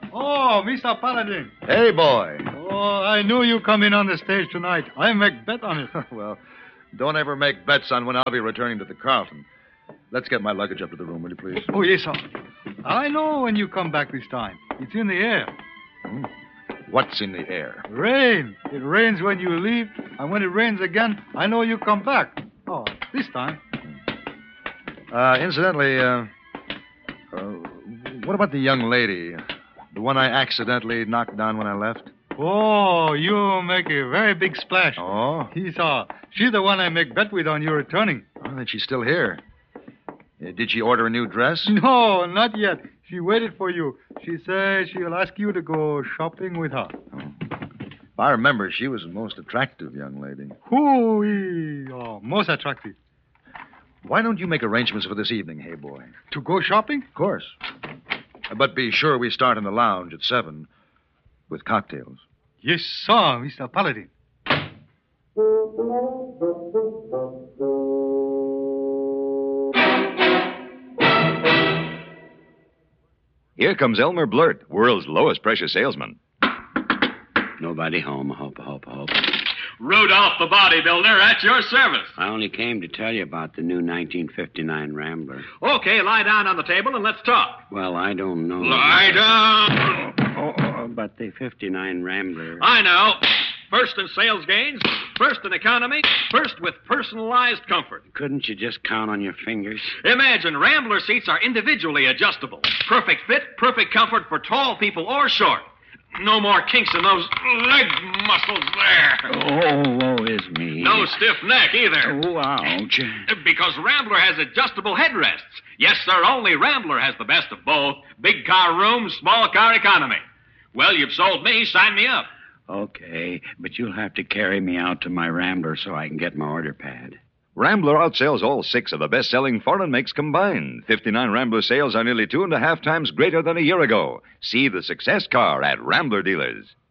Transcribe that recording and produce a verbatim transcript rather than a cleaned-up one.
Oh, Mister Paladin. Hey, boy. Oh, I knew you come in on the stage tonight. I make bet on it. Well, don't ever make bets on when I'll be returning to the Carlton. Let's get my luggage up to the room, will you, please? Oh, yes, sir. I know when you come back this time. It's in the air. Hmm. What's in the air? Rain. It rains when you leave, and when it rains again, I know you come back. Oh, this time. Uh, incidentally, uh, uh, what about the young lady? The one I accidentally knocked down when I left? Oh, you make a very big splash. Oh? He saw. She's the one I make bet with on you returning. Oh, then she's still here. Uh, did she order a new dress? No, not yet. She waited for you. She says she'll ask you to go shopping with her. Oh. If I remember, she was the most attractive young lady. Hoo-wee. Oh, most attractive. Why don't you make arrangements for this evening, hey boy? To go shopping? Of course. But be sure we start in the lounge at seven with cocktails. Yes, sir, Mister Paladin. Here comes Elmer Blurt, world's lowest pressure salesman. Nobody home, I hope, I hope, I hope. Rudolph the bodybuilder, at your service. I only came to tell you about the new nineteen fifty-nine Rambler. Okay, lie down on the table and let's talk. Well, I don't know. Lie down. Oh, oh, but the fifty-nine Rambler. I know. First in sales gains, first in economy, first with personalized comfort. Couldn't you just count on your fingers? Imagine Rambler seats are individually adjustable. Perfect fit, perfect comfort for tall people or short. No more kinks in those leg muscles there. Oh, woe is me. No stiff neck either. Oh, ouch. Because Rambler has adjustable headrests. Yes, sir, only Rambler has the best of both. Big car room, small car economy. Well, you've sold me. Sign me up. Okay, but you'll have to carry me out to my Rambler so I can get my order pad. Rambler outsells all six of the best-selling foreign makes combined. fifty-nine Rambler sales are nearly two and a half times greater than a year ago. See the success car at Rambler dealers.